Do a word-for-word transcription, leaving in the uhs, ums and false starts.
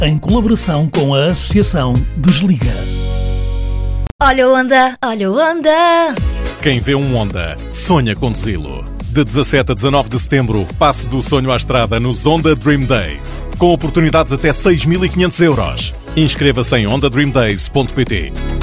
em colaboração com a Associação Desliga. Olha o Honda, olha o Honda. Quem vê um Honda, sonha conduzi-lo. De dezassete a dezanove de setembro, passe do sonho à estrada nos Honda Dream Days. Com oportunidades até seis mil e quinhentos euros. Inscreva-se em honda dream days ponto pt.